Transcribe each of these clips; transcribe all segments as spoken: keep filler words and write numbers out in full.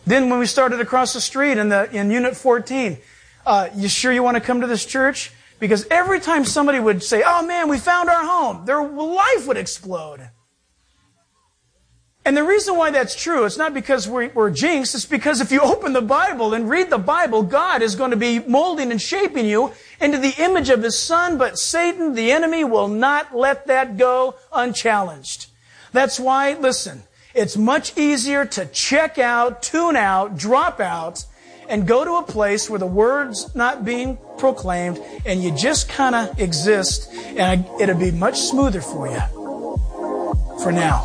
Then when we started across the street in the in Unit fourteen, uh, you sure you want to come to this church? Because every time somebody would say, oh man, we found our home, their life would explode. And the reason why that's true, it's not because we're, we're jinxed, it's because if you open the Bible and read the Bible, God is going to be molding and shaping you into the image of His Son, but Satan, the enemy, will not let that go unchallenged. That's why, listen, it's much easier to check out, tune out, drop out, and go to a place where the Word's not being proclaimed, and you just kind of exist, and it'll be much smoother for you. For now.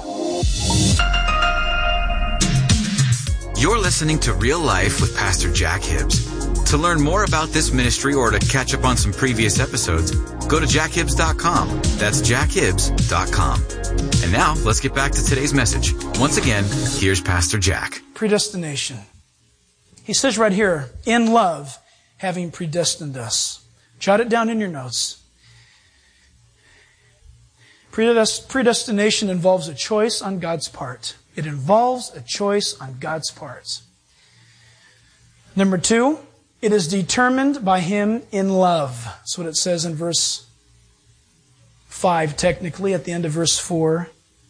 You're listening to Real Life with Pastor Jack Hibbs. To learn more about this ministry or to catch up on some previous episodes, go to jack hibbs dot com. That's jack hibbs dot com. And now, let's get back to today's message. Once again, here's Pastor Jack. Predestination. He says right here, in love, having predestined us. Jot it down in your notes. Predestination involves a choice on God's part. It involves a choice on God's part. Number two, it is determined by Him in love. That's what it says in verse five, technically, at the end of verse four.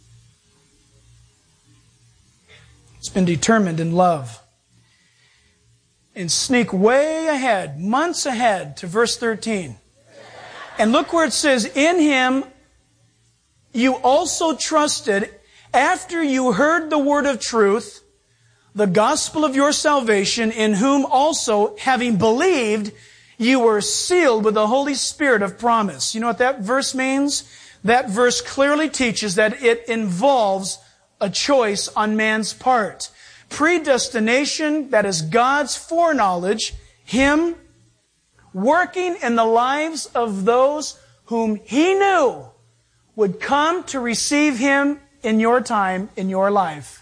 It's been determined in love. And sneak way ahead, months ahead, to verse thirteen. And look where it says, in Him you also trusted after you heard the word of truth, the gospel of your salvation, in whom also, having believed, you were sealed with the Holy Spirit of promise. You know what that verse means? That verse clearly teaches that it involves a choice on man's part. Predestination, that is God's foreknowledge, Him working in the lives of those whom He knew would come to receive Him in your time, in your life.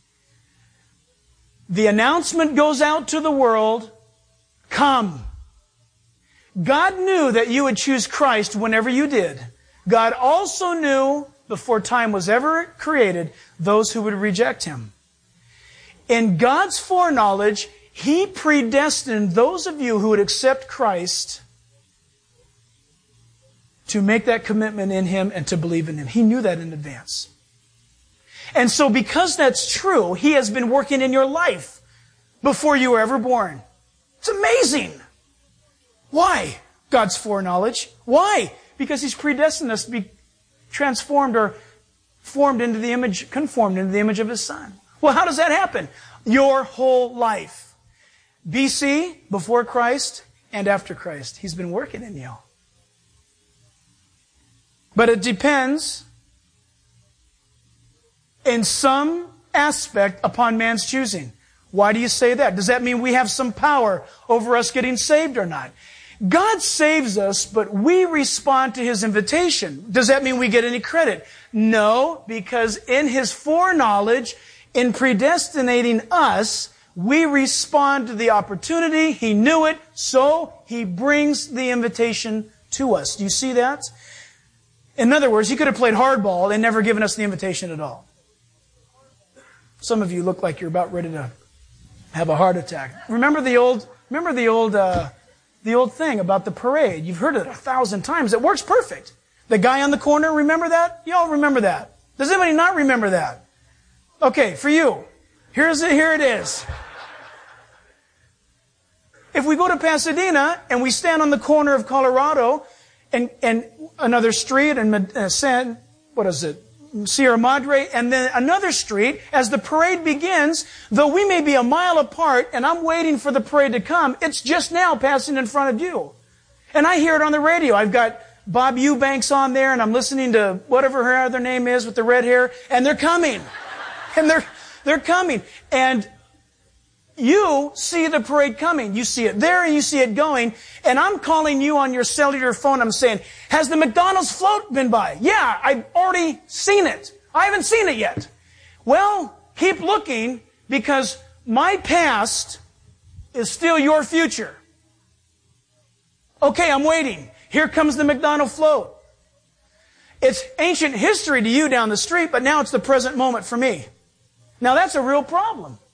The announcement goes out to the world, come. God knew that you would choose Christ whenever you did. God also knew, before time was ever created, those who would reject Him. In God's foreknowledge, He predestined those of you who would accept Christ to make that commitment in Him and to believe in Him. He knew that in advance. And so because that's true, He has been working in your life before you were ever born. It's amazing. Why? God's foreknowledge. Why? Because He's predestined us to be transformed or formed into the image, conformed into the image of His Son. Well, how does that happen? Your whole life. B C, before Christ, and after Christ. He's been working in you. But it depends in some aspect upon man's choosing. Why do you say that? Does that mean we have some power over us getting saved or not? God saves us, but we respond to His invitation. Does that mean we get any credit? No, because in His foreknowledge, in predestinating us, we respond to the opportunity. He knew it, so He brings the invitation to us. Do you see that? In other words, He could have played hardball and never given us the invitation at all. Some of you look like you're about ready to have a heart attack. Remember the old, remember the old, uh, the old thing about the parade. You've heard it a thousand times. It works perfect. The guy on the corner, remember that? You all remember that. Does anybody not remember that? Okay, for you. Here's it, here it is. If we go to Pasadena and we stand on the corner of Colorado and, and another street and uh, San, what is it? Sierra Madre, and then another street, as the parade begins, though we may be a mile apart and I'm waiting for the parade to come, it's just now passing in front of you. And I hear it on the radio. I've got Bob Eubanks on there and I'm listening to whatever her other name is with the red hair, and they're coming. And they're, they're coming. And you see the parade coming. You see it there and you see it going. And I'm calling you on your cellular phone. I'm saying, has the McDonald's float been by? Yeah, I've already seen it. I haven't seen it yet. Well, keep looking, because my past is still your future. Okay, I'm waiting. Here comes the McDonald float. It's ancient history to you down the street, but now it's the present moment for me. Now that's a real problem.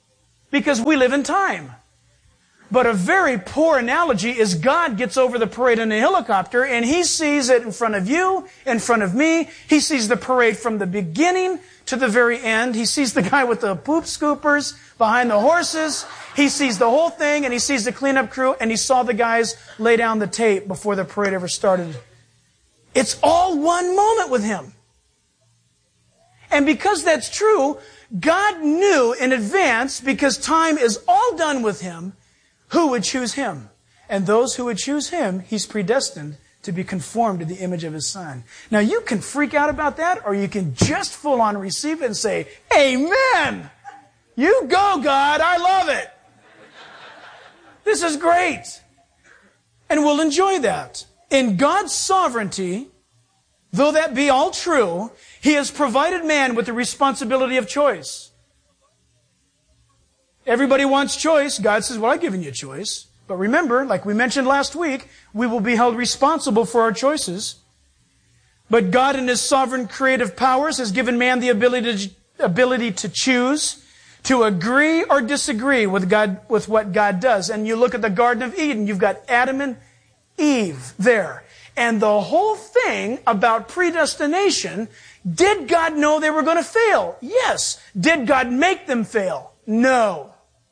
because we live in time. But a very poor analogy is God gets over the parade in a helicopter and He sees it in front of you, in front of me. He sees the parade from the beginning to the very end. He sees the guy with the poop scoopers behind the horses. He sees the whole thing, and He sees the cleanup crew, and He saw the guys lay down the tape before the parade ever started. It's all one moment with Him. And because that's true, God knew in advance, because time is all done with Him, who would choose Him. And those who would choose Him, He's predestined to be conformed to the image of His Son. Now you can freak out about that, or you can just full on receive it and say, Amen! You go, God, I love it! This is great! And we'll enjoy that. In God's sovereignty, though that be all true, He has provided man with the responsibility of choice. Everybody wants choice. God says, well, I've given you a choice. But remember, like we mentioned last week, we will be held responsible for our choices. But God in His sovereign creative powers has given man the ability to, ability to choose, to agree or disagree with God, with what God does. And you look at the Garden of Eden, you've got Adam and Eve there. And the whole thing about predestination, did God know they were going to fail? Yes. Did God make them fail? No.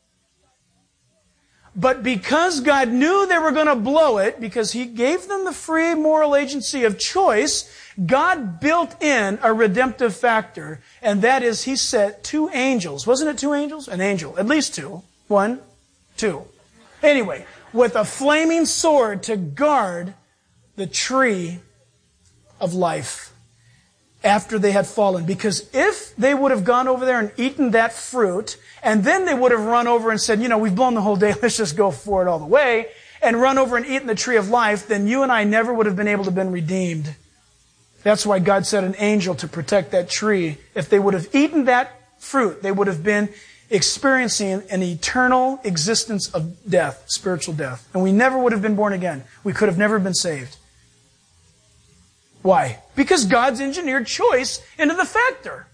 But because God knew they were going to blow it, because He gave them the free moral agency of choice, God built in a redemptive factor, and that is He set two angels. Wasn't it two angels? An angel. At least two. One, two. Anyway, with a flaming sword to guard the tree of life after they had fallen. Because if they would have gone over there and eaten that fruit, and then they would have run over and said, you know, we've blown the whole day, let's just go for it all the way, and run over and eaten the tree of life, then you and I never would have been able to have been redeemed. That's why God set an angel to protect that tree. If they would have eaten that fruit, they would have been experiencing an eternal existence of death, spiritual death. And we never would have been born again. We could have never been saved. Why? Because God's engineered choice into the factor.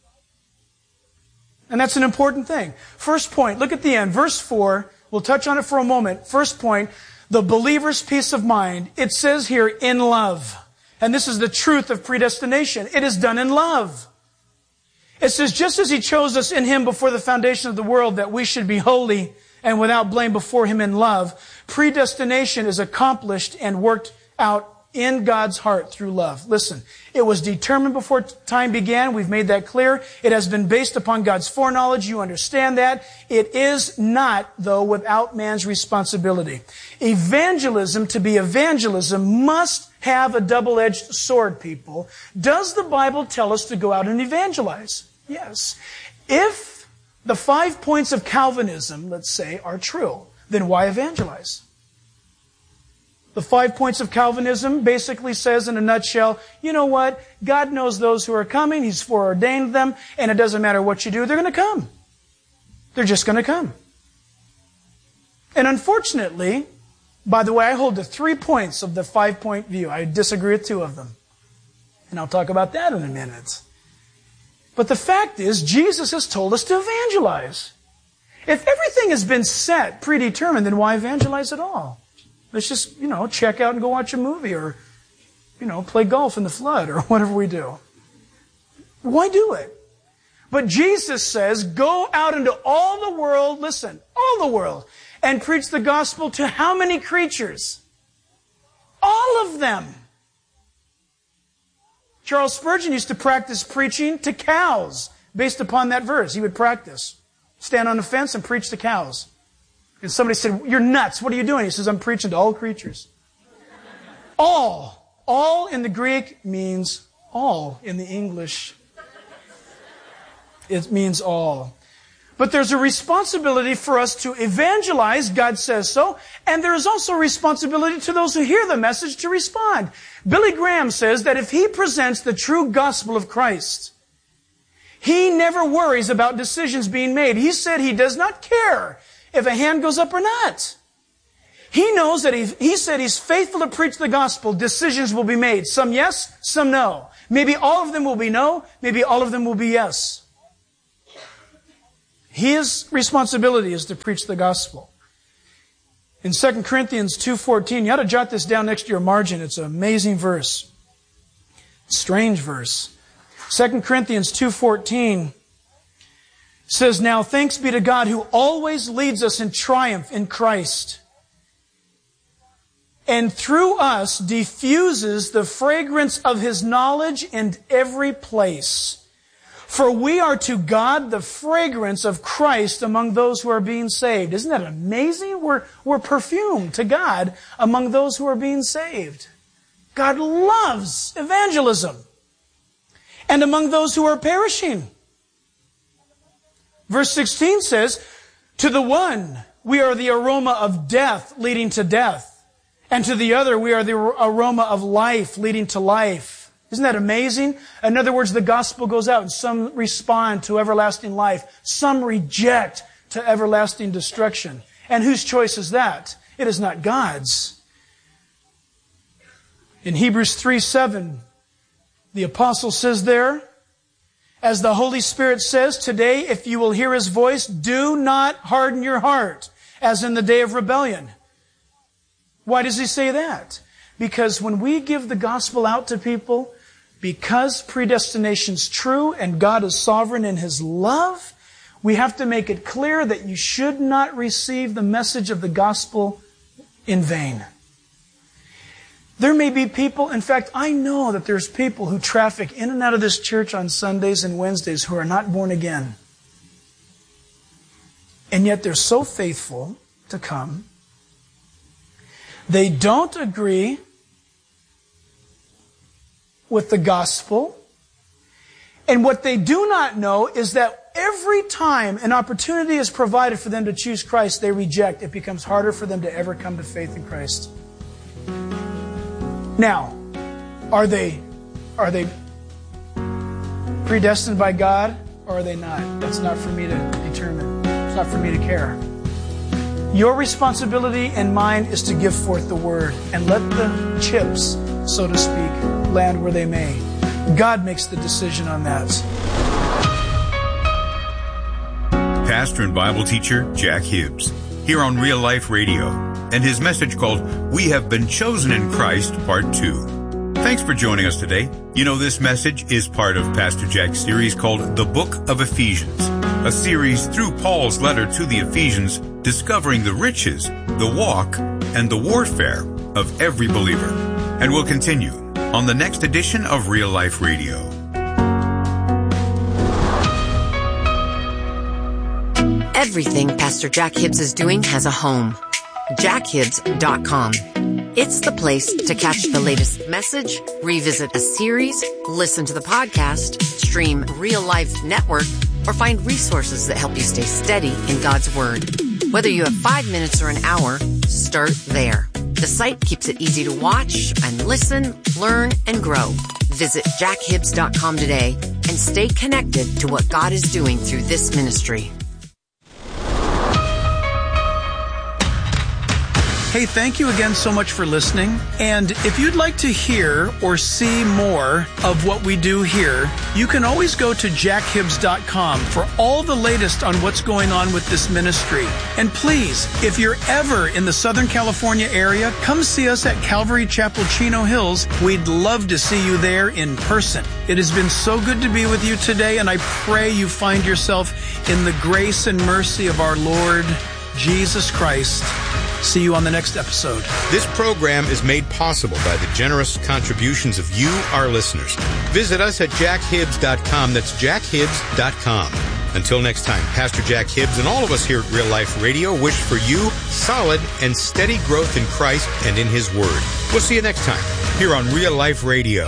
And that's an important thing. First point, look at the end. Verse four, we'll touch on it for a moment. First point, the believer's peace of mind. It says here, in love. And this is the truth of predestination. It is done in love. It says, just as He chose us in Him before the foundation of the world, that we should be holy and without blame before Him in love, predestination is accomplished and worked out in God's heart through love. Listen, it was determined before time began. We've made that clear. It has been based upon God's foreknowledge. You understand that. It is not, though, without man's responsibility. Evangelism, to be evangelism, must have a double-edged sword, people. Does the Bible tell us to go out and evangelize? Yes. If the five points of Calvinism, let's say, are true, then why evangelize? The five points of Calvinism basically says in a nutshell, you know what? God knows those who are coming. He's foreordained them. And it doesn't matter what you do, they're going to come. They're just going to come. And unfortunately, by the way, I hold to three points of the five-point view. I disagree with two of them. And I'll talk about that in a minute. But the fact is, Jesus has told us to evangelize. If everything has been set, predetermined, then why evangelize at all? Let's just, you know, check out and go watch a movie or, you know, play golf in the flood or whatever we do. Why do it? But Jesus says, go out into all the world, listen, all the world, and preach the gospel to how many creatures? All of them. Charles Spurgeon used to practice preaching to cows based upon that verse. He would practice. Stand on the fence and preach to cows. And somebody said, you're nuts. What are you doing? He says, I'm preaching to all creatures. All. All in the Greek means all in the English. It means all. But there's a responsibility for us to evangelize. God says so. And there is also a responsibility to those who hear the message to respond. Billy Graham says that if he presents the true gospel of Christ, he never worries about decisions being made. He said he does not care if a hand goes up or not. He knows that he, he said he's faithful to preach the gospel. Decisions will be made. Some yes, some no. Maybe all of them will be no. Maybe all of them will be yes. His responsibility is to preach the gospel. In Second Corinthians two fourteen, you ought to jot this down next to your margin. It's an amazing verse. Strange verse. Second Corinthians two fourteen says, "Now thanks be to God who always leads us in triumph in Christ, and through us diffuses the fragrance of His knowledge in every place. For we are to God the fragrance of Christ among those who are being saved." Isn't that amazing? We're, we're perfume to God among those who are being saved. God loves evangelism. And among those who are perishing. Verse sixteen says, "To the one we are the aroma of death leading to death, and to the other we are the aroma of life leading to life." Isn't that amazing? In other words, the gospel goes out and some respond to everlasting life. Some reject to everlasting destruction. And whose choice is that? It is not God's. In Hebrews three seven, the apostle says there, as the Holy Spirit says, "Today, if you will hear His voice, do not harden your heart, as in the day of rebellion." Why does he say that? Because when we give the gospel out to people, because predestination's true and God is sovereign in His love, we have to make it clear that you should not receive the message of the gospel in vain. There may be people, in fact, I know that there's people who traffic in and out of this church on Sundays and Wednesdays who are not born again. And yet they're so faithful to come. They don't agree with the gospel. And what they do not know is that every time an opportunity is provided for them to choose Christ, they reject. It becomes harder for them to ever come to faith in Christ. Now, are they, are they predestined by God or are they not? That's not for me to determine. It's not for me to care. Your responsibility and mine is to give forth the word and let the chips, so to speak, land where they may. God makes the decision on that. Pastor and Bible teacher Jack Hibbs, here on Real Life Radio, and his message called We Have Been Chosen in Christ, Part two. Thanks for joining us today. You know, this message is part of Pastor Jack's series called The Book of Ephesians, a series through Paul's letter to the Ephesians, discovering the riches, the walk, and the warfare of every believer. And we'll continue on the next edition of Real Life Radio. Everything Pastor Jack Hibbs is doing has a home. jack hibbs dot com. It's the place to catch the latest message, revisit a series, listen to the podcast, stream Real Life Network, or find resources that help you stay steady in God's Word. Whether you have five minutes or an hour, start there. The site keeps it easy to watch and listen, learn, and grow. Visit jack hibbs dot com today and stay connected to what God is doing through this ministry. Hey, thank you again so much for listening. And if you'd like to hear or see more of what we do here, you can always go to jack hibbs dot com for all the latest on what's going on with this ministry. And please, if you're ever in the Southern California area, come see us at Calvary Chapel, Chino Hills. We'd love to see you there in person. It has been so good to be with you today, and I pray you find yourself in the grace and mercy of our Lord Jesus Christ. See you on the next episode. This program is made possible by the generous contributions of you, our listeners. Visit us at jack hibbs dot com. That's jack hibbs dot com. Until next time, Pastor Jack Hibbs and all of us here at Real Life Radio wish for you solid and steady growth in Christ and in His Word. We'll see you next time here on Real Life Radio.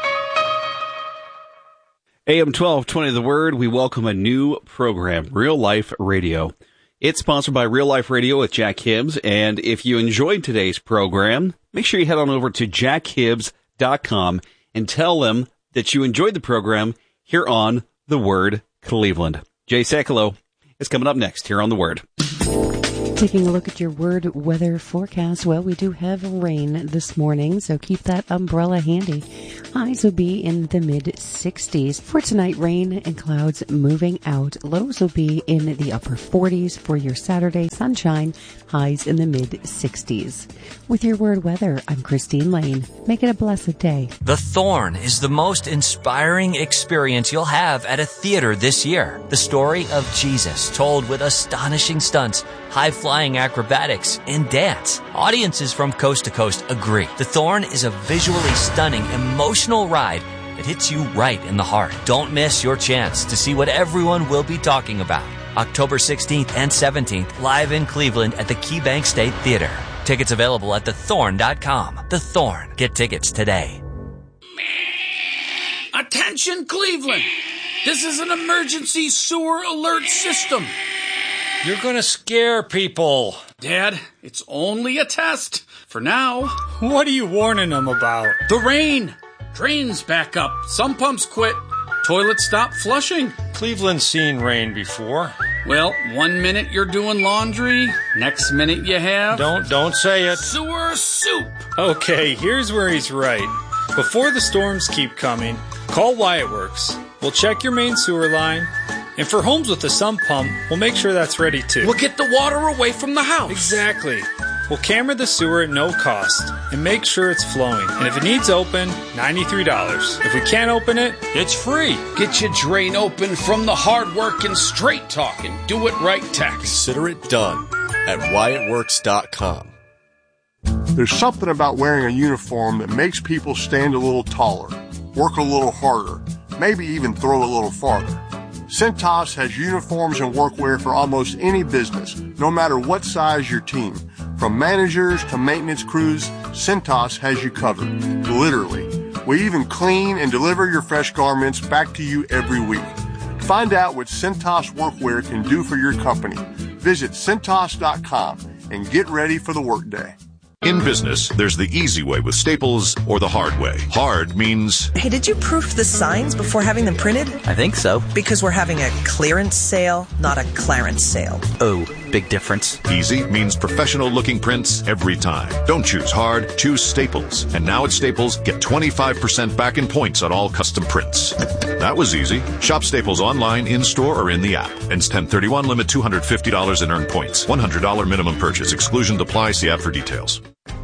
A M twelve twenty The Word, we welcome a new program, Real Life Radio. It's sponsored by Real Life Radio with Jack Hibbs, and if you enjoyed today's program, make sure you head on over to jack hibbs dot com and tell them that you enjoyed the program here on The Word Cleveland. Jay Sekulow is coming up next here on The Word. Taking a look at your Word weather forecast, well, we do have rain this morning, so keep that umbrella handy. Highs will be in the mid sixties. For tonight, rain and clouds moving out. Lows will be in the upper forties for your Saturday. Sunshine, highs in the mid sixties. With your word weather, I'm Christine Lane. Make it a blessed day. The Thorn is the most inspiring experience you'll have at a theater this year. The story of Jesus told with astonishing stunts, high-flying acrobatics, and dance. Audiences from coast to coast agree. The Thorn is a visually stunning, emotional ride that hits you right in the heart. Don't miss your chance to see what everyone will be talking about. October sixteenth and seventeenth, live in Cleveland at the KeyBank State Theater. Tickets available at the thorn dot com. The Thorn. Get tickets today. Attention, Cleveland! This is an emergency sewer alert system. You're gonna scare people. Dad, it's only a test. For now. What are you warning them about? The rain. Drains back up. Some pumps quit. Toilets stop flushing. Cleveland's seen rain before. Well, one minute you're doing laundry, next minute you have... Don't, don't say it. Sewer soup. Okay, here's where he's right. Before the storms keep coming, call Wyatt Works. We'll check your main sewer line. And for homes with a sump pump, we'll make sure that's ready too. We'll get the water away from the house. Exactly. We'll camera the sewer at no cost and make sure it's flowing. And if it needs open, ninety-three dollars. If we can't open it, it's free. Get your drain open from the hard work and straight talking. Do it right text. Consider it done at Wyatt Works dot com. There's something about wearing a uniform that makes people stand a little taller, work a little harder, maybe even throw a little farther. Cintas has uniforms and workwear for almost any business, no matter what size your team. From managers to maintenance crews, Cintas has you covered, literally. We even clean and deliver your fresh garments back to you every week. Find out what Cintas workwear can do for your company. Visit Cintas dot com and get ready for the workday. In business, there's the easy way with Staples or the hard way. Hard means... Hey, did you proof the signs before having them printed? I think so. Because we're having a clearance sale, not a clarence sale. Oh, big difference. Easy means professional-looking prints every time. Don't choose hard, choose Staples. And now at Staples, get twenty-five percent back in points on all custom prints. That was easy. Shop Staples online, in-store, or in the app. Ends ten thirty-one, limit two hundred fifty dollars in earned points. one hundred dollars minimum purchase. Exclusion applies. See app for details.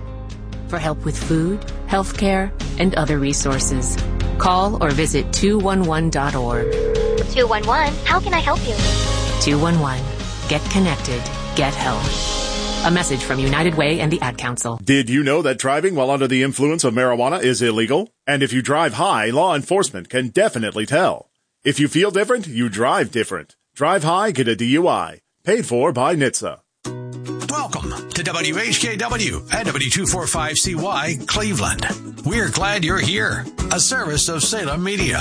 For help with food, healthcare, and other resources, call or visit two one one dot org. two one one, how can I help you? two one one, get connected, get help. A message from United Way and the Ad Council. Did you know that driving while under the influence of marijuana is illegal? And if you drive high, law enforcement can definitely tell. If you feel different, you drive different. Drive high, get a D U I. Paid for by N H T S A. Welcome to W H K W at W two forty-five C Y, Cleveland. We're glad you're here. A service of Salem Media.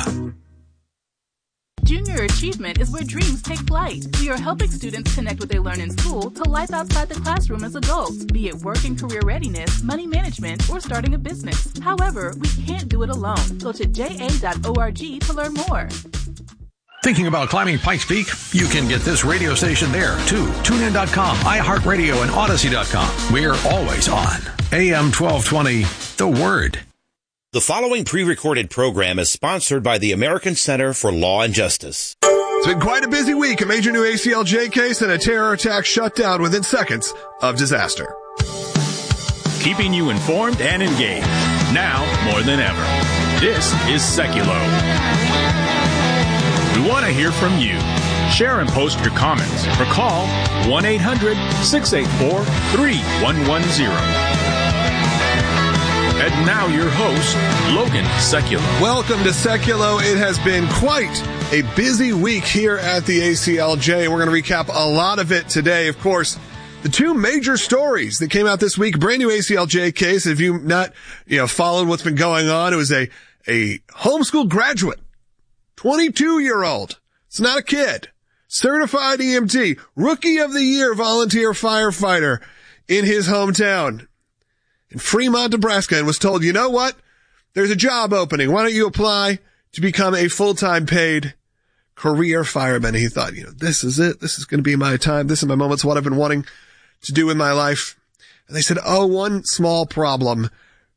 Junior Achievement is where dreams take flight. We are helping students connect what they learn in school to life outside the classroom as adults, be it work and career readiness, money management, or starting a business. However, we can't do it alone. Go to j a dot org to learn more. Thinking about climbing Pikes Peak? You can get this radio station there, too. tune in dot com, iHeartRadio, and Odyssey dot com. We're always on. A M twelve twenty, The Word. The following pre-recorded program is sponsored by the American Center for Law and Justice. It's been quite a busy week. A major new A C L J case and a terror attack shut down within seconds of disaster. Keeping you informed and engaged. Now more than ever. This is Seculo. We want to hear from you. Share and post your comments or call one eight hundred six eight four three one one zero. And now your host, Logan Seculo. Welcome to Seculo. It has been quite a busy week here at the A C L J. We're going to recap a lot of it today. Of course, the two major stories that came out this week, brand new A C L J case. If you've not, you know, followed what's been going on, it was a, a homeschool graduate, twenty-two year old. It's not a kid. Certified E M T, rookie of the year volunteer firefighter in his hometown in Fremont, Nebraska, and was told, you know what? There's a job opening. Why don't you apply to become a full-time paid career fireman? And he thought, you know, this is it. This is going to be my time. This is my moment. It's what I've been wanting to do in my life. And they said, oh, one small problem.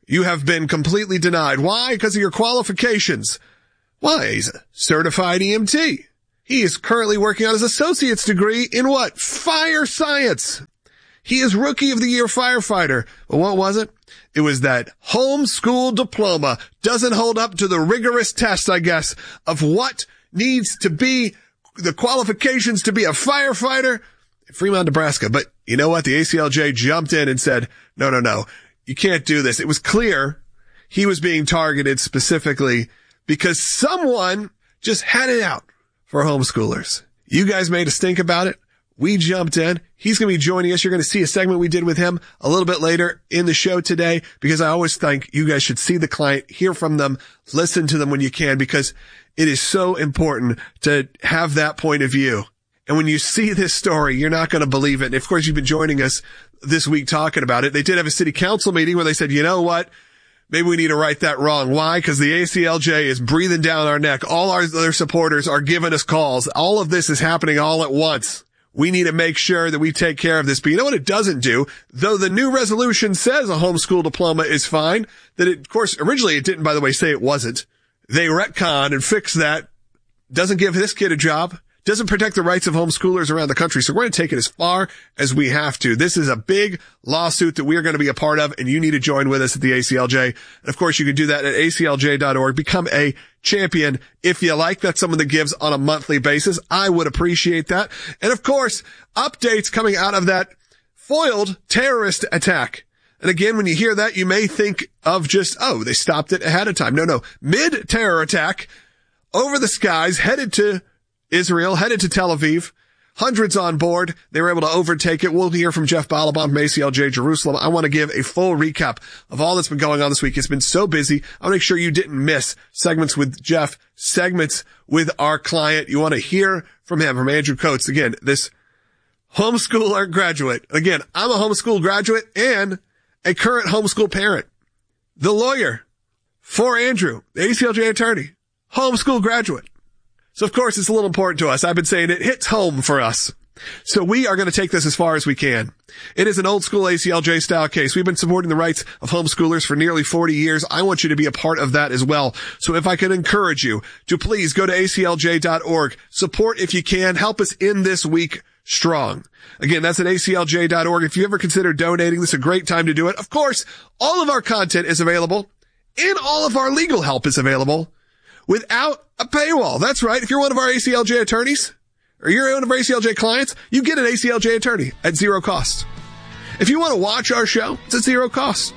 You have been completely denied. Why? Because of your qualifications. Why? He's a certified E M T. He is currently working on his associate's degree in what? Fire science. He is Rookie of the Year firefighter. But what was it? It was that homeschool diploma doesn't hold up to the rigorous test, I guess, of what needs to be the qualifications to be a firefighter in Fremont, Nebraska. But you know what? The A C L J jumped in and said, no, no, no, you can't do this. It was clear he was being targeted specifically because someone just had it out for homeschoolers. You guys made a stink about it. We jumped in. He's going to be joining us. You're going to see a segment we did with him a little bit later in the show today, because I always think you guys should see the client, hear from them, listen to them when you can, because it is so important to have that point of view. And when you see this story, you're not going to believe it. And of course, you've been joining us this week talking about it. They did have a city council meeting where they said, you know what? Maybe we need to right that wrong. Why? Because the A C L J is breathing down our neck. All our other supporters are giving us calls. All of this is happening all at once. We need to make sure that we take care of this. But you know what it doesn't do? Though the new resolution says a homeschool diploma is fine, that it, of course, originally it didn't, by the way, say it wasn't. They retconned and fixed that. Doesn't give this kid a job. Doesn't protect the rights of homeschoolers around the country. So we're going to take it as far as we have to. This is a big lawsuit that we are going to be a part of, and you need to join with us at the A C L J. And of course, you can do that at A C L J dot org. Become a champion if you like. That's someone that gives on a monthly basis. I would appreciate that. And of course, updates coming out of that foiled terrorist attack. And again, when you hear that, you may think of just, oh, they stopped it ahead of time. No, no. Mid-terror attack over the skies, headed to Israel, headed to Tel Aviv. Hundreds on board. They were able to overtake it. We'll hear from Jeff Balaban from A C L J Jerusalem. I want to give a full recap of all that's been going on this week. It's been so busy. I want to make sure you didn't miss segments with Jeff, segments with our client. You want to hear from him, from Andrew Coates. Again, this homeschooler graduate. Again, I'm a homeschool graduate and a current homeschool parent. The lawyer for Andrew, the A C L J attorney, homeschool graduate. So, of course, it's a little important to us. I've been saying it hits home for us. So we are going to take this as far as we can. It is an old school A C L J style case. We've been supporting the rights of homeschoolers for nearly forty years. I want you to be a part of that as well. So if I could encourage you to please go to A C L J dot org. Support if you can. Help us end this week strong. Again, that's at A C L J dot org. If you ever consider donating, this is a great time to do it. Of course, all of our content is available and all of our legal help is available without a paywall. That's right. If you're one of our A C L J attorneys or you're one of our A C L J clients, you get an A C L J attorney at zero cost. If you want to watch our show, it's at zero cost.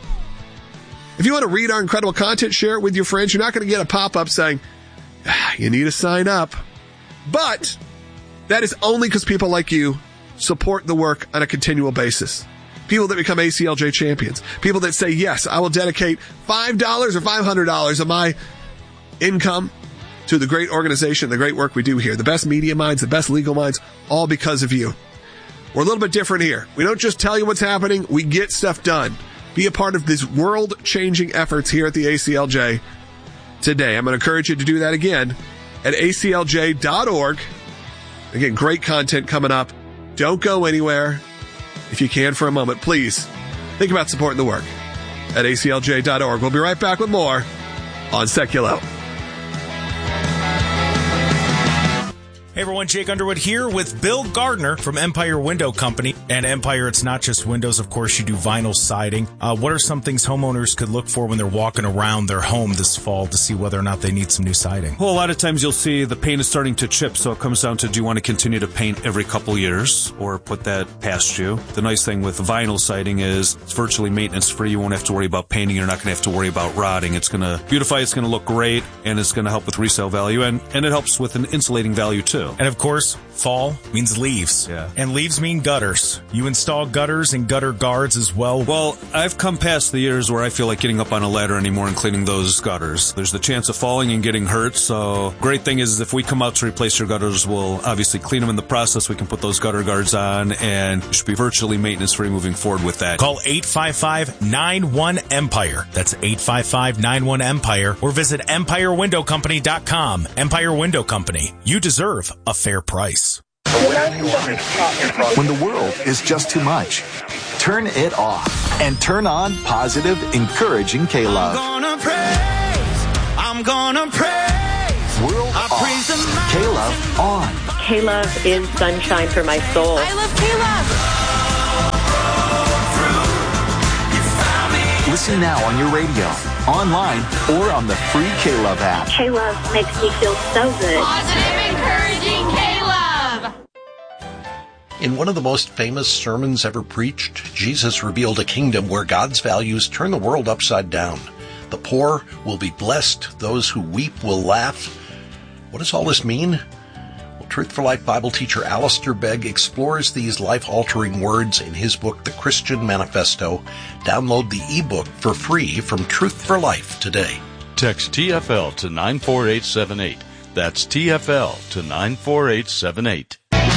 If you want to read our incredible content, share it with your friends. You're not going to get a pop-up saying, ah, you need to sign up. But that is only because people like you support the work on a continual basis. People that become A C L J champions. People that say, yes, I will dedicate five dollars or five hundred dollars of my income to the great organization, the great work we do here. The best media minds, the best legal minds, all because of you. We're a little bit different here. We don't just tell you what's happening. We get stuff done. Be a part of these world-changing efforts here at the A C L J today. I'm going to encourage you to do that again at A C L J dot org. Again, great content coming up. Don't go anywhere. If you can for a moment, please think about supporting the work at A C L J dot org. We'll be right back with more on Seculo. Hey everyone, Jake Underwood here with Bill Gardner from Empire Window Company. And Empire, it's not just windows, of course, you do vinyl siding. Uh, what are some things homeowners could look for when they're walking around their home this fall to see whether or not they need some new siding? Well, a lot of times you'll see the paint is starting to chip, so it comes down to, do you want to continue to paint every couple years or put that past you? The nice thing with vinyl siding is it's virtually maintenance-free. You won't have to worry about painting. You're not going to have to worry about rotting. It's going to beautify, it's going to look great, and it's going to help with resale value, and, and it helps with an insulating value too. And of course, fall means leaves. Yeah. And leaves mean gutters. You install gutters and gutter guards as well. Well, I've come past the years where I feel like getting up on a ladder anymore and cleaning those gutters. There's the chance of falling and getting hurt, so great thing is if we come out to replace your gutters, we'll obviously clean them in the process. We can put those gutter guards on, and you should be virtually maintenance-free moving forward with that. Call eight five five, nine one, EMPIRE. That's eight five five, nine one, EMPIRE. Or visit empire window company dot com. Empire Window Company. You deserve a fair price. When the world is just too much, turn it off. and turn on positive, encouraging K-Love. I'm gonna praise, I'm gonna praise. World I off. praise the K-Love on. K-Love is sunshine for my soul. I love K-Love. Listen now on your radio, online, or on the free K-Love app. K-Love makes me feel so good. Positive, encouraging K-Love. In one of the most famous sermons ever preached, Jesus revealed a kingdom where God's values turn the world upside down. The poor will be blessed. Those who weep will laugh. What does all this mean? Well, Truth for Life Bible teacher Alistair Begg explores these life-altering words in his book, The Christian Manifesto. Download the ebook for free from Truth for Life today. Text T F L to nine four eight seven eight. That's T F L to nine four eight seven eight.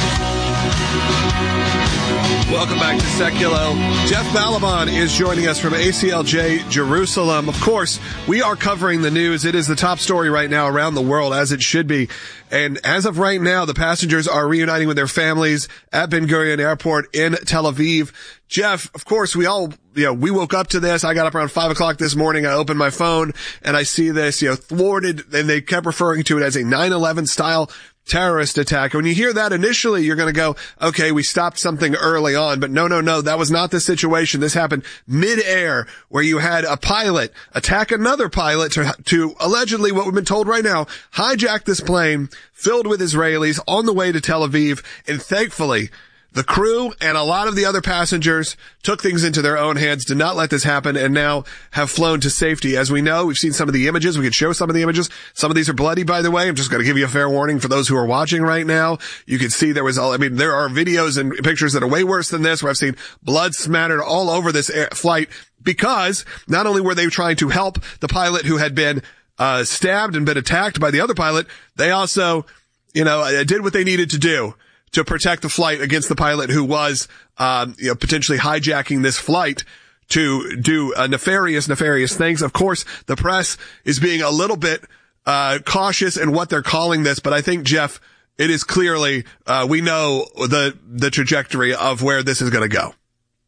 Welcome back to Seculo. Jeff Balaban is joining us from A C L J Jerusalem. Of course, we are covering the news. It is the top story right now around the world, as it should be. And as of right now, the passengers are reuniting with their families at Ben Gurion Airport in Tel Aviv. Jeff, of course, we all, you know, we woke up to this. I got up around five o'clock this morning. I opened my phone and I see this, you know, thwarted, and they kept referring to it as a nine eleven style terrorist attack. When you hear that initially, you're going to go, okay, we stopped something early on, but no, no, no, that was not the situation. This happened mid-air where you had a pilot attack another pilot to, to allegedly, what we've been told right now, hijack this plane filled with Israelis on the way to Tel Aviv. And thankfully, the crew and a lot of the other passengers took things into their own hands, did not let this happen, and now have flown to safety. As we know, we've seen some of the images. We could show some of the images. Some of these are bloody, by the way. I'm just going to give you a fair warning for those who are watching right now. You can see there was all, I mean, there are videos and pictures that are way worse than this, where I've seen blood smattered all over this air, flight, because not only were they trying to help the pilot who had been uh stabbed and been attacked by the other pilot, they also, you know, did what they needed to do to protect the flight against the pilot who was, um, you know, potentially hijacking this flight to do uh, nefarious, nefarious things. Of course, the press is being a little bit, uh, cautious in what they're calling this, but I think, Jeff, it is clearly, uh, we know the, the trajectory of where this is going to go.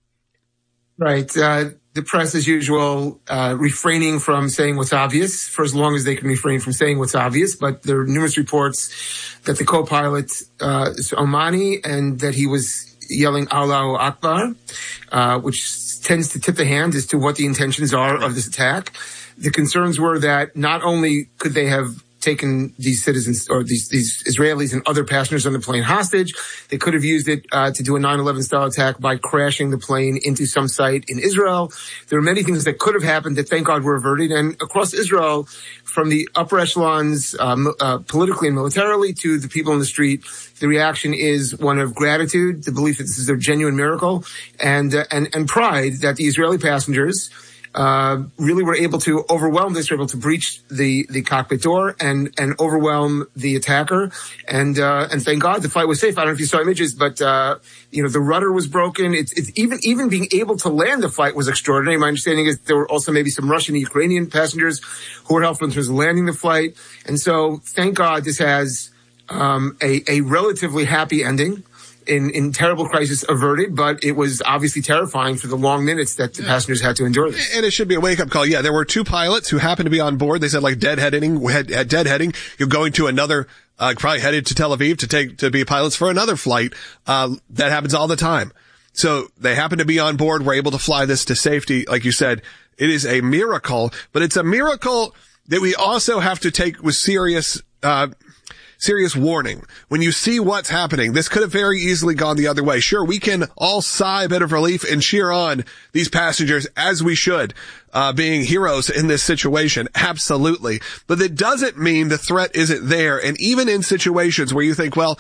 Right. Uh, the press, as usual, uh, refraining from saying what's obvious for as long as they can refrain from saying what's obvious. But there are numerous reports that the co-pilot, uh, is Omani, and that he was yelling Allahu Akbar, uh, which tends to tip the hand as to what the intentions are of this attack. The concerns were that not only could they have taken these citizens or these, these Israelis and other passengers on the plane hostage, they could have used it uh, to do a nine eleven style attack by crashing the plane into some site in Israel. There are many things that could have happened that, thank God, were averted. And across Israel, from the upper echelons, um, uh, politically and militarily, to the people in the street, the reaction is one of gratitude, the belief that this is a genuine miracle, and uh, and and pride that the Israeli passengers Uh, really were able to overwhelm this, were able to breach the, the cockpit door and, and overwhelm the attacker. And, uh, and thank God the flight was safe. I don't know if you saw images, but, uh, you know, the rudder was broken. It's, it's even, even being able to land the flight was extraordinary. My understanding is there were also maybe some Russian and Ukrainian passengers who were helpful in terms of landing the flight. And so thank God this has, um, a, a relatively happy ending. In, in terrible crisis averted, but it was obviously terrifying for the long minutes that the passengers had to endure this. And it should be a wake-up call. Yeah, there were two pilots who happened to be on board. They said, like, deadheading, had, had deadheading. You're going to another, uh, probably headed to Tel Aviv to take, to be pilots for another flight. Uh, that happens all the time. So they happen to be on board, were able to fly this to safety. Like you said, it is a miracle, but it's a miracle that we also have to take with serious, uh, serious warning. When you see what's happening, this could have very easily gone the other way. Sure, we can all sigh a bit of relief and cheer on these passengers, as we should, uh, being heroes in this situation. Absolutely. But that doesn't mean the threat isn't there. And even in situations where you think, well,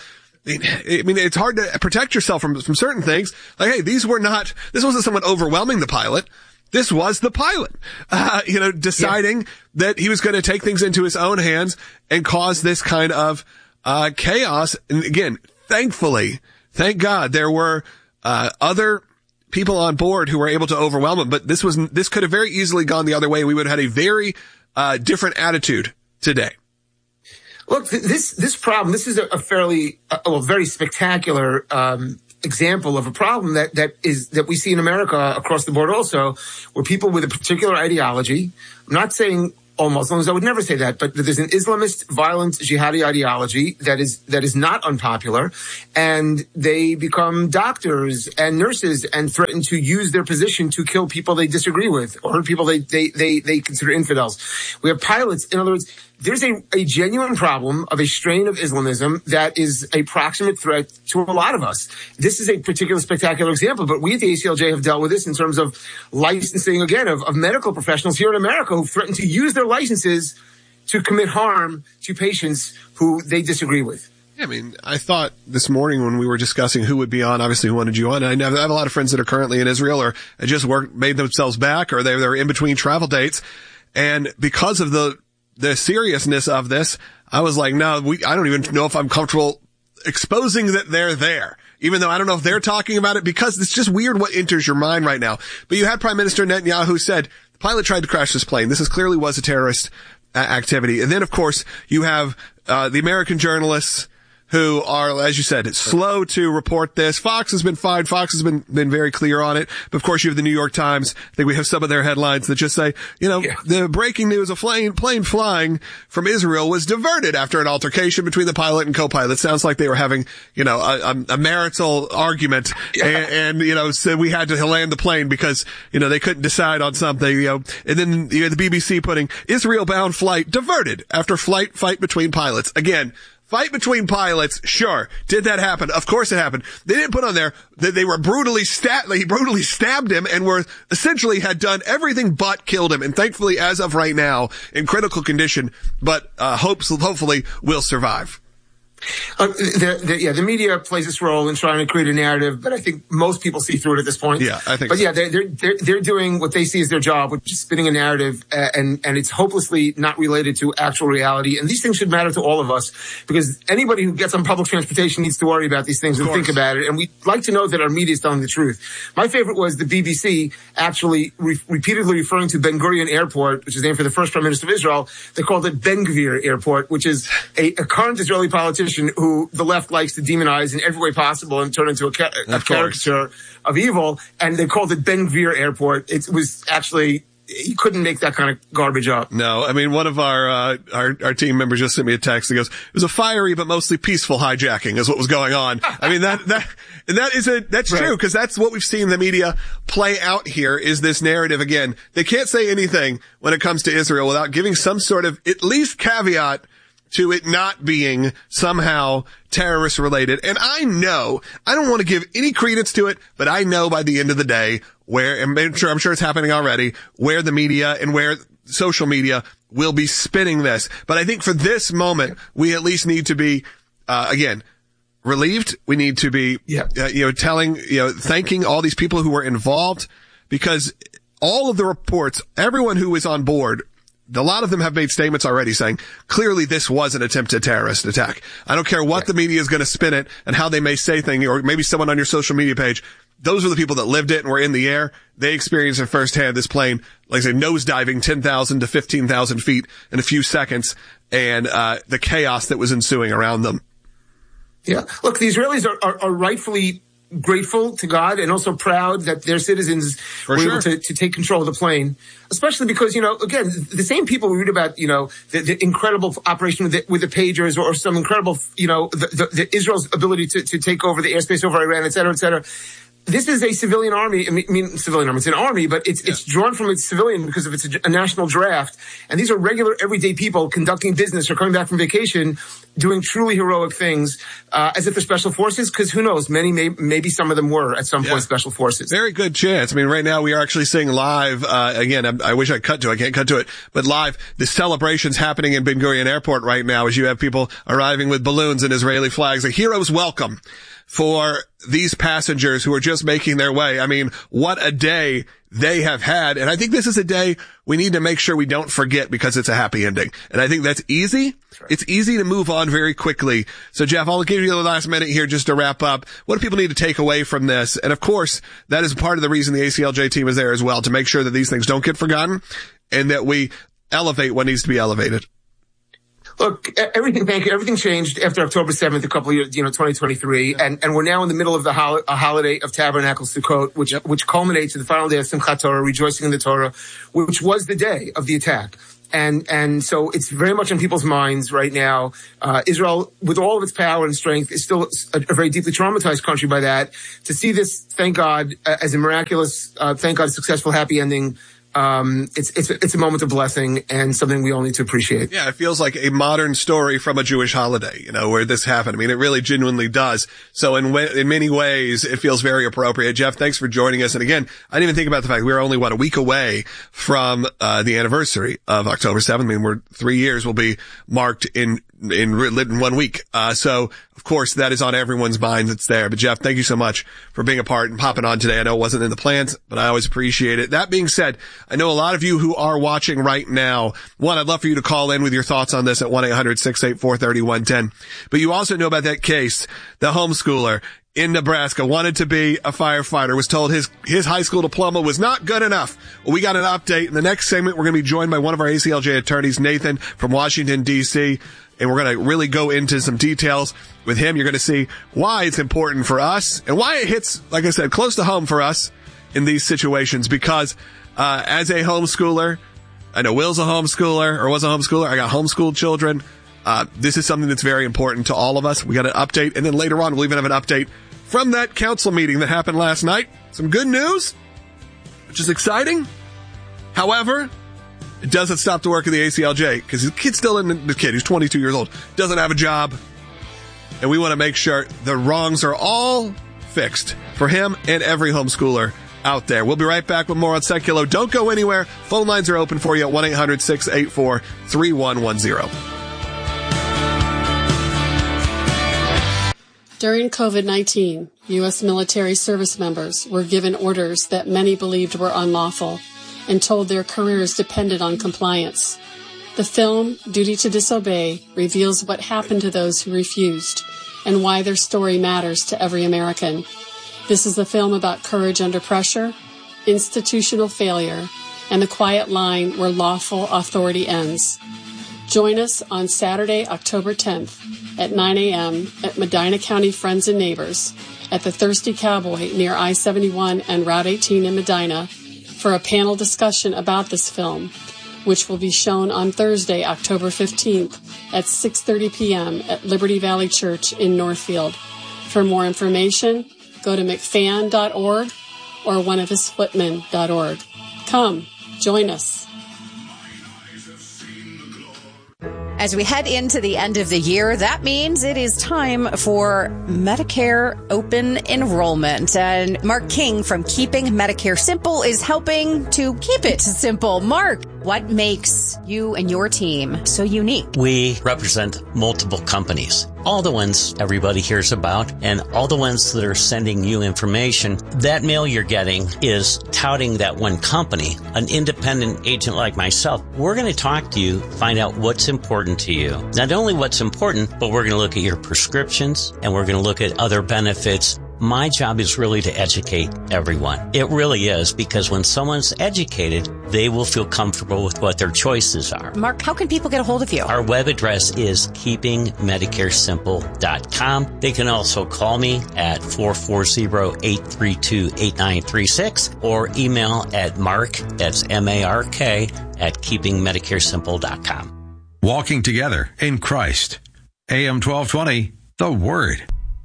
I mean, it's hard to protect yourself from, from certain things. Like, hey, these were not, this wasn't someone overwhelming the pilot. This was the pilot, uh, you know, deciding yeah. that he was going to take things into his own hands and cause this kind of, uh, chaos. And again, thankfully, thank God there were, uh, other people on board who were able to overwhelm him. But this was, this could have very easily gone the other way. We would have had a very, uh, different attitude today. Look, this, this problem, this is a, a fairly, a, a very spectacular, um, example of a problem that, that is, that we see in America across the board also, where people with a particular ideology, I'm not saying all Muslims, I would never say that, but there's an Islamist, violent, jihadi ideology that is, that is not unpopular, and they become doctors and nurses and threaten to use their position to kill people they disagree with, or people they, they, they, they consider infidels. We have pilots, in other words, there's a, a genuine problem of a strain of Islamism that is a proximate threat to a lot of us. This is a particular spectacular example, but we at the A C L J have dealt with this in terms of licensing, again, of, of medical professionals here in America who threaten to use their licenses to commit harm to patients who they disagree with. Yeah, I mean, I thought this morning when we were discussing who would be on, obviously who wanted you on, and I have a lot of friends that are currently in Israel or just worked, made themselves back, or they're, they're in between travel dates. And because of the the seriousness of this, I was like, no, we, I don't even know if I'm comfortable exposing that they're there, even though I don't know if they're talking about it, because it's just weird what enters your mind right now. But you had Prime Minister Netanyahu said the pilot tried to crash this plane. This is clearly was a terrorist uh, activity. And then, of course, you have uh, the American journalists who are, as you said, slow to report this. Fox has been fine. Fox has been, been very clear on it. But of course, you have the New York Times. I think we have some of their headlines that just say, you know, yeah. the breaking news, a plane, plane flying from Israel was diverted after an altercation between the pilot and co-pilot. Sounds like they were having, you know, a, a marital argument. Yeah. And, and, you know, so we had to land the plane because, you know, they couldn't decide on something, you know. And then you had the B B C putting Israel-bound flight diverted after flight fight between pilots. Again, fight between pilots, sure. Did that happen? Of course it happened. They didn't put on there that they were brutally stabbed, he brutally stabbed him and were essentially had done everything but killed him. And thankfully, as of right now, in critical condition, but, uh, hopes, hopefully will survive. Uh, the, the, yeah, the media plays this role in trying to create a narrative, but I think most people see through it at this point. Yeah, I think But so. yeah, they're, they're, they're, they're doing what they see as their job, which is spinning a narrative, uh, and, and it's hopelessly not related to actual reality. And these things should matter to all of us, because anybody who gets on public transportation needs to worry about these things and think about it. And we'd like to know that our media is telling the truth. My favorite was the B B C actually re- repeatedly referring to Ben Gurion Airport, which is named for the first Prime Minister of Israel. They called it Ben Gvir Airport, which is a, a current Israeli politician who the left likes to demonize in every way possible and turn into a, ca- a caricature of evil. And they called it Ben Gvir Airport. It was actually, you couldn't make that kind of garbage up. No, I mean, one of our, uh, our, our team members just sent me a text that goes, it was a fiery but mostly peaceful hijacking is what was going on. I mean, that, that, and that is a, that's right. True, because that's what we've seen the media play out here is this narrative again. They can't say anything when it comes to Israel without giving some sort of at least caveat to it not being somehow terrorist related. And I know, I don't want to give any credence to it, but I know by the end of the day where, and I'm sure, I'm sure it's happening already, where the media and where social media will be spinning this. But I think for this moment, we at least need to be, uh, again, relieved. We need to be, yeah. uh, you know, telling, you know, thanking all these people who were involved, because all of the reports, everyone who is on board, a lot of them have made statements already saying, clearly this was an attempted terrorist attack. I don't care what the media is going to spin it and how they may say things, or maybe someone on your social media page. Those are the people that lived it and were in the air. They experienced it firsthand, this plane, like I say, nosediving ten thousand to fifteen thousand feet in a few seconds, and uh the chaos that was ensuing around them. Yeah. Look, the Israelis are, are, are rightfully grateful to God and also proud that their citizens For were sure. able to, to take control of the plane, especially because, you know, again, the same people we read about, you know, the, the incredible operation with the, with the pagers, or, or some incredible, you know, the, the, the Israel's ability to, to take over the airspace over Iran, et cetera, et cetera. This is a civilian army. I mean, I mean, civilian army. It's an army, but it's, yeah. it's drawn from its civilian because of it's a, a national draft. And these are regular, everyday people conducting business or coming back from vacation, doing truly heroic things, uh, as if they're special forces. Cause who knows? Many, may, maybe some of them were at some yeah. point special forces. Very good chance. I mean, right now we are actually seeing live, uh, again, I, I wish I cut to it. I can't cut to it, but live, the celebrations happening in Ben Gurion Airport right now as you have people arriving with balloons and Israeli flags. A hero's welcome for these passengers who are just making their way. I mean, what a day they have had. And I think this is a day we need to make sure we don't forget because it's a happy ending. And I think that's easy. That's right. It's easy to move on very quickly. So Jeff, I'll give you the last minute here just to wrap up. What do people need to take away from this? And of course, that is part of the reason the A C L J team is there as well, to make sure that these things don't get forgotten and that we elevate what needs to be elevated. Look, everything, thank you. Everything changed after October seventh, a couple of years, you know, twenty twenty-three. Yeah. And, and we're now in the middle of the hol- a holiday of Tabernacles Sukkot, which, yep. which culminates in the final day of Simchat Torah, rejoicing in the Torah, which was the day of the attack. And, and so it's very much on people's minds right now. Uh, Israel, with all of its power and strength, is still a, a very deeply traumatized country by that. To see this, thank God, uh, as a miraculous, uh, thank God, successful, happy ending, Um, it's, it's, it's a moment of blessing and something we all need to appreciate. Yeah, it feels like a modern story from a Jewish holiday, you know, where this happened. I mean, it really genuinely does. So in way, in many ways, it feels very appropriate. Jeff, thanks for joining us. And again, I didn't even think about the fact we were only, what, a week away from, uh, the anniversary of October seventh. I mean, we're three years will be marked in, in, in one week. Uh, so of course that is on everyone's mind that's there. But Jeff, thank you so much for being a part and popping on today. I know it wasn't in the plans, but I always appreciate it. That being said, I know a lot of you who are watching right now, one, I'd love for you to call in with your thoughts on this at one eight hundred six eight four three one one zero. But you also know about that case, the homeschooler in Nebraska wanted to be a firefighter, was told his, his high school diploma was not good enough. Well, we got an update. In the next segment, we're going to be joined by one of our A C L J attorneys, Nathan from Washington, D C, and we're going to really go into some details with him. You're going to see why it's important for us and why it hits, like I said, close to home for us in these situations. Because, uh, as a homeschooler, I know Will's a homeschooler or was a homeschooler. I got homeschooled children. Uh, this is something that's very important to all of us. We got an update. And then later on, we'll even have an update from that council meeting that happened last night. Some good news, which is exciting. However, it doesn't stop the work of the A C L J because the kid's still in the kid who's twenty-two years old, doesn't have a job. And we want to make sure the wrongs are all fixed for him and every homeschooler out there. We'll be right back with more on Seculo. Don't go anywhere. Phone lines are open for you at one eight hundred six eight four three one one zero. During COVID nineteen, U S military service members were given orders that many believed were unlawful and told their careers depended on compliance. The film, Duty to Disobey, reveals what happened to those who refused and why their story matters to every American. This is a film about courage under pressure, institutional failure, and the quiet line where lawful authority ends. Join us on Saturday, October tenth at nine a.m. at Medina County Friends and Neighbors at the Thirsty Cowboy near I seventy-one and Route eighteen in Medina for a panel discussion about this film, which will be shown on Thursday, October fifteenth at six thirty p.m. at Liberty Valley Church in Northfield. For more information, go to mcfan dot org or one of his footmen dot org. Come, join us. As we head into the end of the year, that means it is time for Medicare open enrollment. And Mark King from Keeping Medicare Simple is helping to keep it simple. Mark, what makes you and your team so unique? We represent multiple companies, all the ones everybody hears about and all the ones that are sending you information. That mail you're getting is touting that one company, an independent agent like myself. We're going to talk to you, find out what's important to you. Not only what's important, but we're going to look at your prescriptions and we're going to look at other benefits. My job is really to educate everyone. It really is, because when someone's educated, they will feel comfortable with what their choices are. Mark, how can people get a hold of you? Our web address is keeping medicare simple dot com. They can also call me at four four zero, eight three two, eight nine three six or email at mark, that's M A R K, at keeping medicare simple dot com. Walking together in Christ. A M twelve twenty, The Word.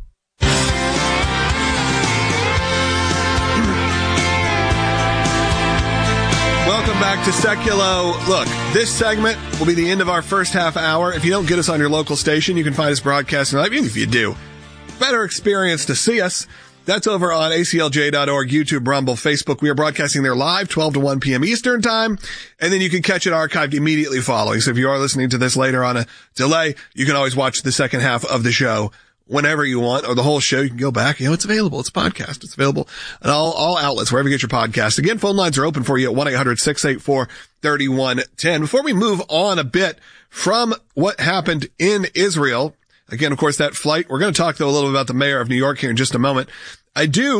Welcome back to Seculo. Look, this segment will be the end of our first half hour. If you don't get us on your local station, you can find us broadcasting live. Even if you do, better experience to see us. That's over on A C L J dot org, YouTube, Rumble, Facebook. We are broadcasting there live, twelve to one p.m. Eastern time. And then you can catch it archived immediately following. So if you are listening to this later on a delay, you can always watch the second half of the show whenever you want, or the whole show. You can go back. You know, it's available. It's a podcast. It's available on all, all outlets, wherever you get your podcast. Again, phone lines are open for you at one eight hundred six eight four three one one zero. Before we move on a bit from what happened in Israel, again, of course, that flight, we're going to talk though a little bit about the mayor of New York here in just a moment. I do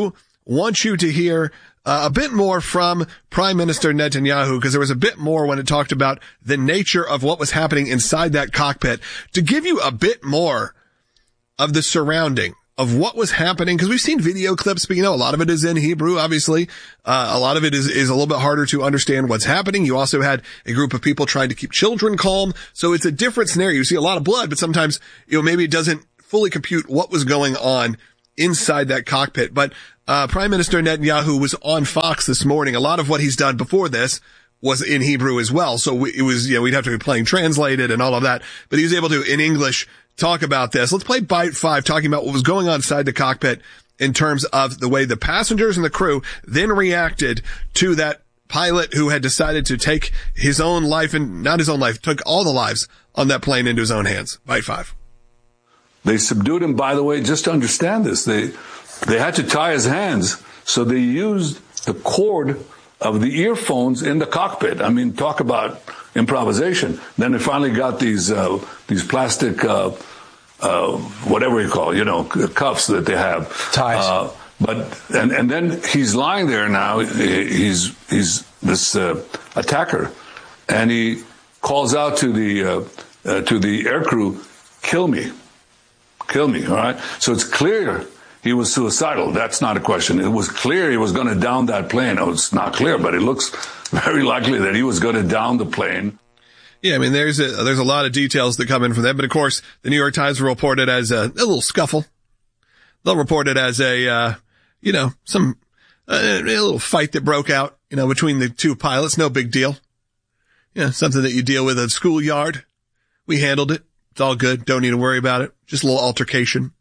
want you to hear uh, a bit more from Prime Minister Netanyahu, because there was a bit more when it talked about the nature of what was happening inside that cockpit, to give you a bit more of the surrounding of what was happening, because we've seen video clips, but you know, a lot of it is in Hebrew, obviously. Uh, a lot of it is, is a little bit harder to understand what's happening. You also had a group of people trying to keep children calm. So it's a different scenario. You see a lot of blood, but sometimes, you know, maybe it doesn't fully compute what was going on inside that cockpit. But, uh, Prime Minister Netanyahu was on Fox this morning. A lot of what he's done before this was in Hebrew as well. So we, it was, you know, we'd have to be playing translated and all of that, but he was able to, in English, talk about this. Let's play Bite five, talking about what was going on inside the cockpit in terms of the way the passengers and the crew then reacted to that pilot who had decided to take his own life, and not his own life, took all the lives on that plane into his own hands. Bite five. They subdued him, by the way, just to understand this. They, they had to tie his hands, so they used the cord of the earphones in the cockpit. I mean, talk about improvisation. Then they finally got these uh, these plastic, uh, uh, whatever you call, you know, cuffs that they have. Ties. Uh, but and and then he's lying there now. He's he's this uh, attacker, and he calls out to the uh, uh, to the aircrew, "Kill me, kill me." All right. So it's clear he was suicidal. That's not a question. It was clear he was going to down that plane. Oh, it's not clear, but it looks very likely that he was going to down the plane. Yeah, I mean, there's a, there's a lot of details that come in from that. But of course, the New York Times will report it as a, a little scuffle. They'll report it as a, uh, you know, some, uh, a little fight that broke out, you know, between the two pilots. No big deal. Yeah, something that you deal with at a schoolyard. We handled it. It's all good. Don't need to worry about it. Just a little altercation.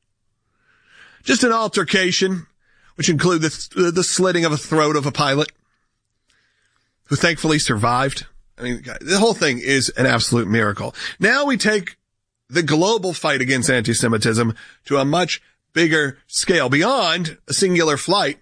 Just an altercation, which included the, the slitting of a throat of a pilot who thankfully survived. I mean, the whole thing is an absolute miracle. Now we take the global fight against anti-Semitism to a much bigger scale beyond a singular flight.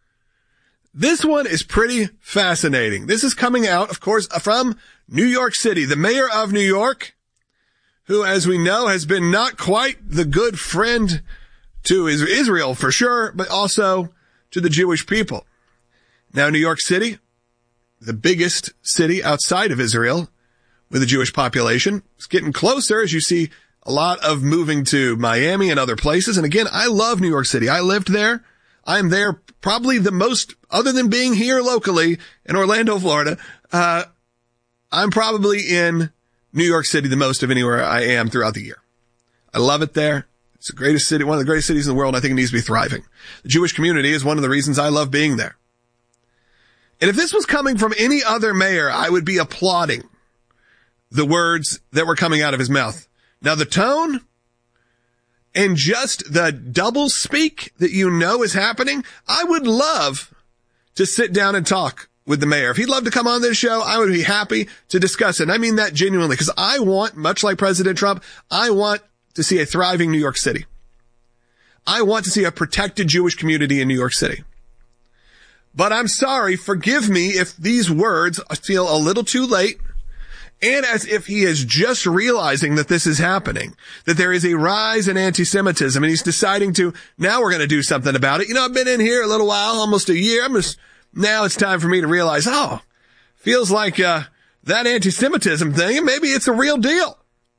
This one is pretty fascinating. This is coming out, of course, from New York City. The mayor of New York, who, as we know, has been not quite the good friend to Israel for sure, but also to the Jewish people. Now, New York City, the biggest city outside of Israel with a Jewish population, is getting closer as you see a lot of moving to Miami and other places. And again, I love New York City. I lived there. I'm there probably the most, other than being here locally in Orlando, Florida. Uh, I'm probably in New York City the most of anywhere I am throughout the year. I love it there. It's the greatest city, one of the greatest cities in the world. I think it needs to be thriving. The Jewish community is one of the reasons I love being there. And if this was coming from any other mayor, I would be applauding the words that were coming out of his mouth. Now, the tone and just the double speak that you know is happening, I would love to sit down and talk with the mayor. If he'd love to come on this show, I would be happy to discuss it. And I mean that genuinely, because I want, much like President Trump, I want to see a thriving New York City. I want to see a protected Jewish community in New York City. But I'm sorry, forgive me if these words feel a little too late, and as if he is just realizing that this is happening, that there is a rise in anti-Semitism, and he's deciding to, now we're going to do something about it. You know, I've been in here a little while, almost a year. I'm just, now it's time for me to realize, oh, feels like uh that anti-Semitism thing, and maybe it's a real deal.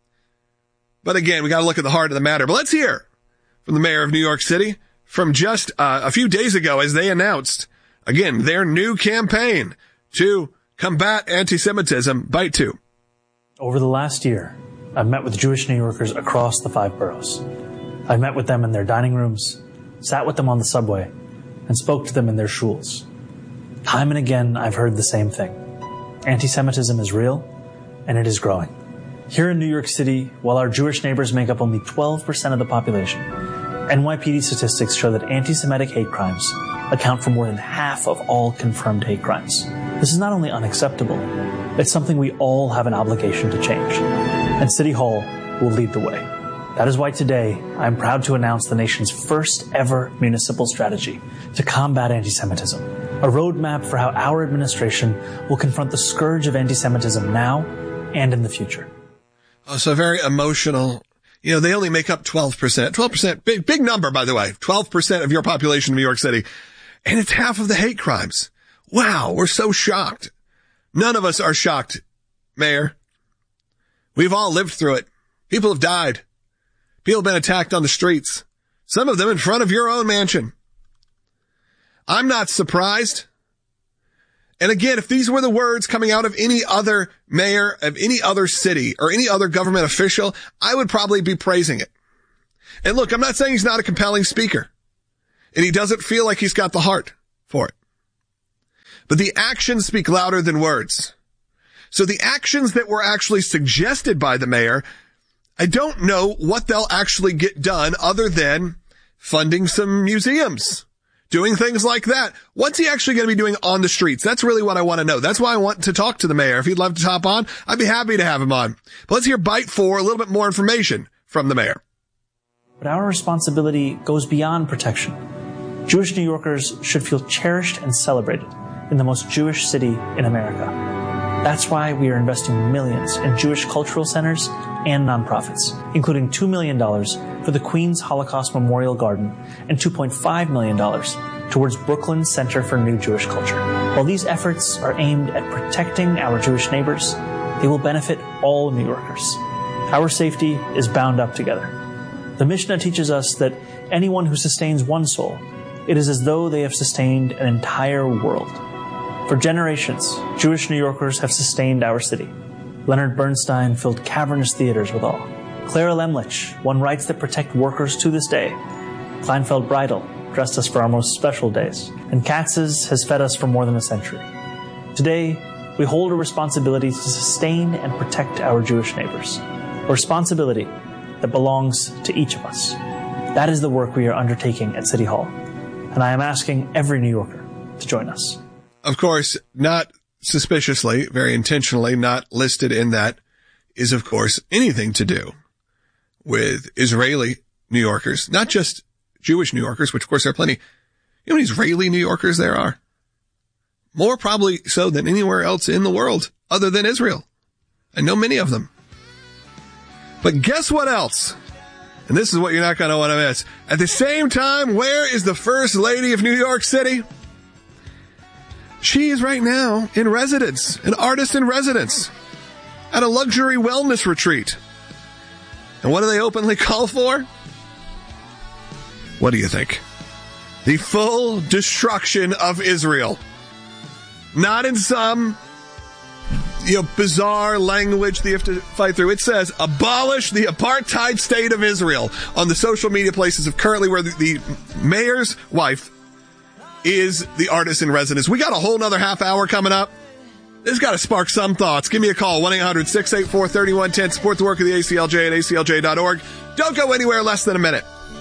But again, we got to look at the heart of the matter. But let's hear from the mayor of New York City from just uh, a few days ago as they announced, again, their new campaign to combat anti-Semitism. Bite two. Over the last year, I've met with Jewish New Yorkers across the five boroughs. I've met with them in their dining rooms, sat with them on the subway, and spoke to them in their shuls. Time and again, I've heard the same thing. Anti-Semitism is real, and it is growing. Here in New York City, while our Jewish neighbors make up only twelve percent of the population, N Y P D statistics show that anti-Semitic hate crimes account for more than half of all confirmed hate crimes. This is not only unacceptable, it's something we all have an obligation to change. And City Hall will lead the way. That is why today, I'm proud to announce the nation's first ever municipal strategy to combat anti-Semitism. A roadmap for how our administration will confront the scourge of anti-Semitism now and in the future. Oh, so very emotional. You know, they only make up twelve percent. twelve percent, big, big number, by the way. twelve percent of your population in New York City. And it's half of the hate crimes. Wow, we're so shocked. None of us are shocked, Mayor. We've all lived through it. People have died. People have been attacked on the streets. Some of them in front of your own mansion. I'm not surprised. And again, if these were the words coming out of any other mayor of any other city or any other government official, I would probably be praising it. And look, I'm not saying he's not a compelling speaker and he doesn't feel like he's got the heart for it. But the actions speak louder than words. So the actions that were actually suggested by the mayor, I don't know what they'll actually get done other than funding some museums, doing things like that. What's he actually going to be doing on the streets? That's really what I want to know. That's why I want to talk to the mayor. If he'd love to hop on, I'd be happy to have him on. But let's hear bite four, a little bit more information from the mayor. But our responsibility goes beyond protection. Jewish New Yorkers should feel cherished and celebrated in the most Jewish city in America. That's why we are investing millions in Jewish cultural centers and nonprofits, including two million dollars for the Queens Holocaust Memorial Garden and two point five million dollars towards Brooklyn Center for New Jewish Culture. While these efforts are aimed at protecting our Jewish neighbors, they will benefit all New Yorkers. Our safety is bound up together. The Mishnah teaches us that anyone who sustains one soul, it is as though they have sustained an entire world. For generations, Jewish New Yorkers have sustained our city. Leonard Bernstein filled cavernous theaters with awe. Clara Lemlich won rights that protect workers to this day. Kleinfeld Bridal dressed us for our most special days. And Katz's has fed us for more than a century. Today, we hold a responsibility to sustain and protect our Jewish neighbors. A responsibility that belongs to each of us. That is the work we are undertaking at City Hall. And I am asking every New Yorker to join us. Of course, not suspiciously, very intentionally, not listed in that is, of course, anything to do with Israeli New Yorkers, not just Jewish New Yorkers, which of course there are plenty. You know how many Israeli New Yorkers there are? More probably so than anywhere else in the world other than Israel. I know many of them. But guess what else? And this is what you're not going to want to miss. At the same time, where is the First Lady of New York City? She is right now in residence, an artist in residence, at a luxury wellness retreat. And what do they openly call for? What do you think? The full destruction of Israel. Not in some, you know, bizarre language that you have to fight through. It says, abolish the apartheid state of Israel on the social media places of currently where the, the mayor's wife is the artist in residence. We got a whole nother half hour coming up. This has got to spark some thoughts. Give me a call, one eight hundred six eight four three one one zero. Support the work of the A C L J at A C L J dot org. Don't go anywhere less than a minute.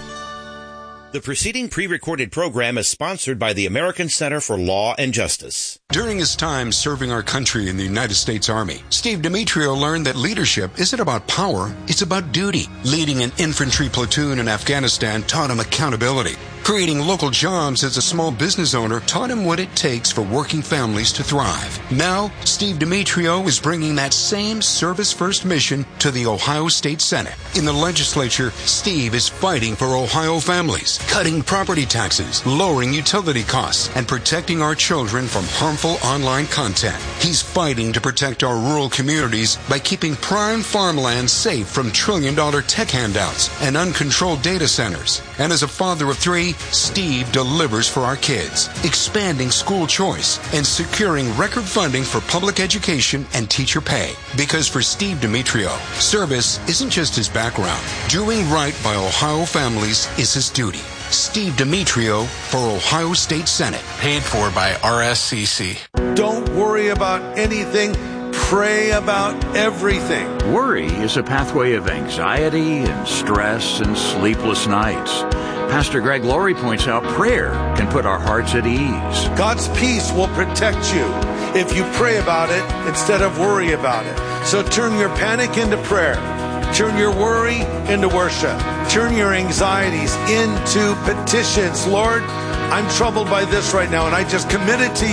The preceding pre-recorded program is sponsored by the American Center for Law and Justice. During his time serving our country in the United States Army, Steve Demetrio learned that leadership isn't about power, it's about duty. Leading an infantry platoon in Afghanistan taught him accountability. Creating local jobs as a small business owner taught him what it takes for working families to thrive. Now, Steve Demetrio is bringing that same service-first mission to the Ohio State Senate. In the legislature, Steve is fighting for Ohio families, cutting property taxes, lowering utility costs, and protecting our children from harmful online content. He's fighting to protect our rural communities by keeping prime farmland safe from trillion-dollar tech handouts and uncontrolled data centers. And as a father of three, Steve delivers for our kids, expanding school choice and securing record funding for public education and teacher pay. Because for Steve Demetrio, service isn't just his background. Doing right by Ohio families is his duty. Steve Demetrio for Ohio State Senate. Paid for by R S C C. Don't worry about anything. Pray about everything. Worry is a pathway of anxiety and stress and sleepless nights. Pastor Greg Laurie points out prayer can put our hearts at ease. God's peace will protect you if you pray about it instead of worry about it. So turn your panic into prayer. Turn your worry into worship. Turn your anxieties into petitions. Lord, I'm troubled by this right now, and I just commit it to